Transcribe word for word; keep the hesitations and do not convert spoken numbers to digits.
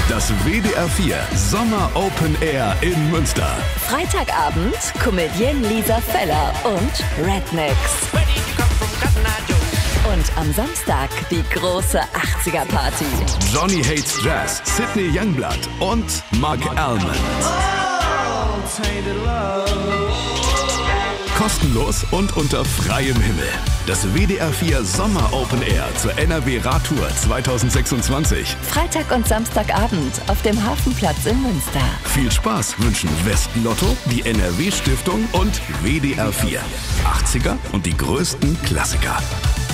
Das W D R vier Sommer Open Air in Münster. Freitagabend Comedienne Lisa Feller und Rednecks. Und am Samstag die große achtziger-Party. Johnny Hates Jazz, Sidney Youngblood und Mark Almond. Kostenlos und unter freiem Himmel. Das W D R vier Sommer Open Air zur N R W Radtour zwanzig sechsundzwanzig. Freitag und Samstagabend auf dem Hafenplatz in Münster. Viel Spaß wünschen Westlotto, die N R W Stiftung und W D R vier. achtziger und die größten Klassiker.